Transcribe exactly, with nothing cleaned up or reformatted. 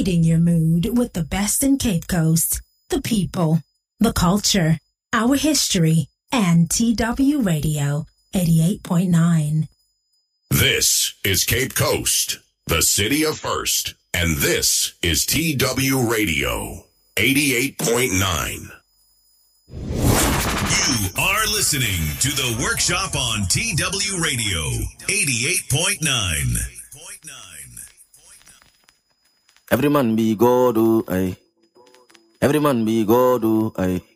Feeding your mood with the best in Cape Coast, the people, the culture, our history, and T W Radio eighty-eight point nine. This is Cape Coast, the city of first, and this is T W Radio eighty-eight point nine. You are listening to The Workshop on T W Radio eighty-eight point nine. Every man be God, oh, aye. Every man be God, oh, aye.